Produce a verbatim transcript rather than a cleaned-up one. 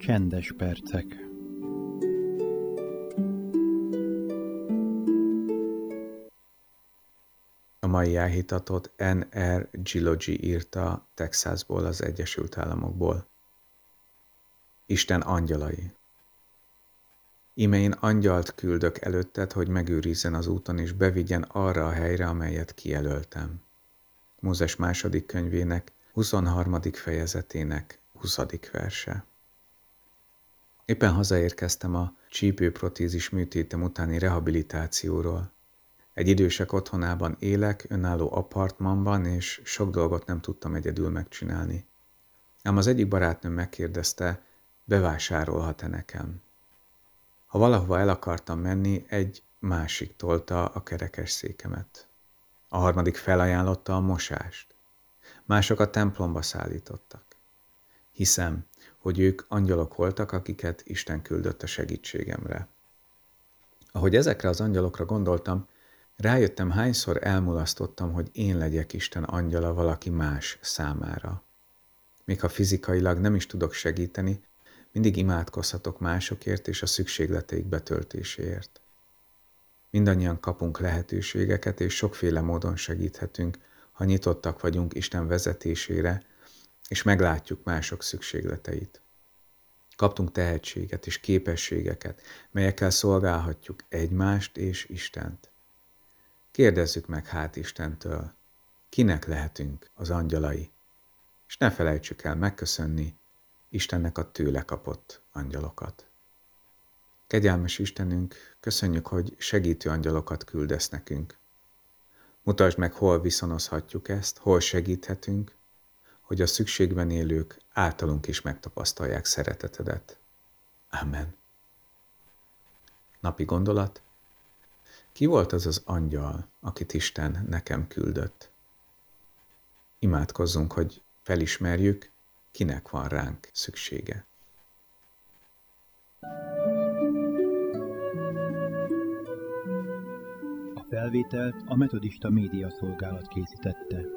Csendes percek. A mai áhítatot en er Gilogy írta Texasból, az Egyesült Államokból. Isten angyalai. Íme én angyalt küldök előtted, hogy megőrizzen az úton, és bevigyen arra a helyre, amelyet kijelöltem. Mózes második könyvének huszonharmadik fejezetének huszadik verse. Éppen hazaérkeztem a csípőprotézis műtétem utáni rehabilitációról. Egy idősek otthonában élek, önálló apartmanban, és sok dolgot nem tudtam egyedül megcsinálni. Ám az egyik barátnőm megkérdezte, bevásárolhat-e nekem. Ha valahova el akartam menni, egy másik tolta a kerekesszékemet. A harmadik felajánlotta a mosást. Mások a templomba szállítottak. Hiszem, hogy ők angyalok voltak, akiket Isten küldött a segítségemre. Ahogy ezekre az angyalokra gondoltam, rájöttem, hányszor elmulasztottam, hogy én legyek Isten angyala valaki más számára. Még ha fizikailag nem is tudok segíteni, mindig imádkozhatok másokért és a szükségleteik betöltéséért. Mindannyian kapunk lehetőségeket, és sokféle módon segíthetünk, ha nyitottak vagyunk Isten vezetésére, és meglátjuk mások szükségleteit. Kaptunk tehetséget és képességeket, melyekkel szolgálhatjuk egymást és Istent. Kérdezzük meg hát Istentől, kinek lehetünk az angyalai, és ne felejtsük el megköszönni Istennek a tőle kapott angyalokat. Kegyelmes Istenünk, köszönjük, hogy segítő angyalokat küldesz nekünk. Mutasd meg, hol viszonozhatjuk ezt, hol segíthetünk, hogy a szükségben élők általunk is megtapasztalják szeretetedet. Amen. Napi gondolat. Ki volt az az angyal, akit Isten nekem küldött? Imádkozzunk, hogy felismerjük, kinek van ránk szüksége. A felvételt a Metodista Média Szolgálat készítette.